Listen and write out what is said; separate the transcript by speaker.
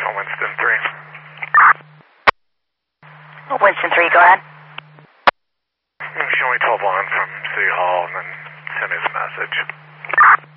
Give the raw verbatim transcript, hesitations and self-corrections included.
Speaker 1: on Winston three.
Speaker 2: Winston three, go ahead.
Speaker 1: Show me twelve one from City Hall and then send me the message.